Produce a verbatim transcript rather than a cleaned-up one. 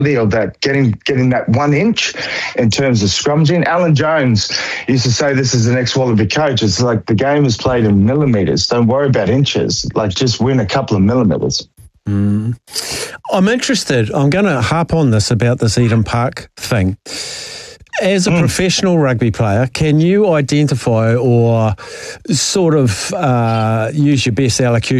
of that, getting getting that one inch in terms of scrummaging. Alan Jones used to say this is the next Wallaby coach. It's like the game is played in millimetres. Don't worry about inches. Like, just win a couple of millimetres. Mm. I'm interested. I'm going to harp on this about this Eden Park thing. As a mm. professional rugby player, can you identify or sort of uh, use your best elocution